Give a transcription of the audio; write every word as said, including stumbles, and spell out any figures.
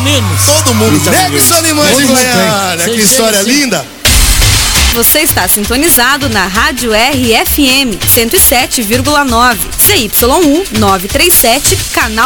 meninos. Todo mundo já viveu. Negros Alemães de Goiânia. Que história linda. Você está sintonizado na Rádio R F M cento e sete vírgula nove, C Y um nove três sete, canal